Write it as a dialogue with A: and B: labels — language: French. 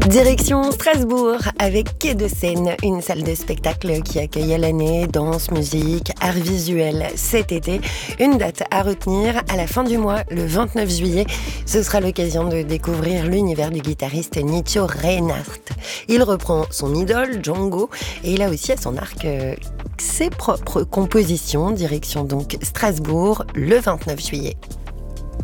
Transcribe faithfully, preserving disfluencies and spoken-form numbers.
A: Direction Strasbourg avec Quai de Seine, une salle de spectacle qui accueille à l'année danse, musique, art visuel cet été. Une date à retenir à la fin du mois, le vingt-neuf juillet. Ce sera l'occasion de découvrir l'univers du guitariste Nico Reinhardt. Il reprend son idole Django et il a aussi à son arc euh, ses propres compositions. Direction donc Strasbourg le vingt-neuf juillet.